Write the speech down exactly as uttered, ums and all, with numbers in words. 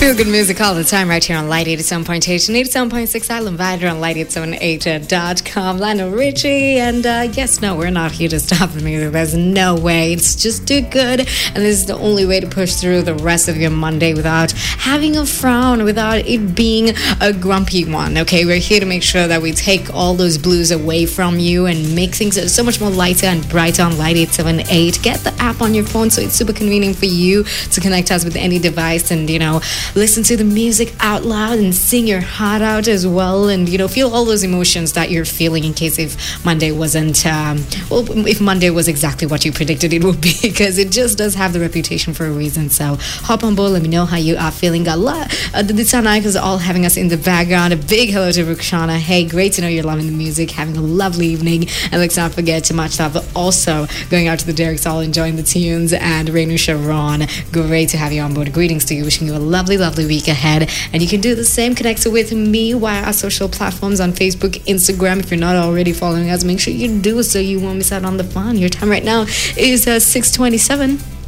Feel good music all the time right here on Light eighty-seven point eight and eighty-seven point six Island Vider on light eight seven eight dot com. Lionel Richie, and uh, yes, no, we're not here to stop the music. There's no way. It's just too good, and this is the only way to push through the rest of your Monday without having a frown, without it being a grumpy one, okay? We're here to make sure that we take all those blues away from you and make things so much more lighter and brighter on Light eight seven eight. Get the app on your phone so it's super convenient for you to connect us with any device and, you know, listen to the music out loud and sing your heart out as well, and, you know, feel all those emotions that you're feeling in case if Monday wasn't, um, well, if Monday was exactly what you predicted it would be, because it just does have the reputation for a reason. So hop on board, let me know how you are feeling. Got a lot, uh, the Sound Icons are all having us in the background. A big hello to Rukhshana. Hey, great to know you're loving the music, having a lovely evening, and let's not forget to much love also going out to the Derek Saul, enjoying the tunes, and Renu Sharon, great to have you on board. Greetings to you, wishing you a lovely, lovely week ahead. And you can do the same, connect with me via our social platforms on Facebook, Instagram. If you're not already following us, make sure you do so you won't miss out on the fun. Your time right now is uh, six twenty-seven.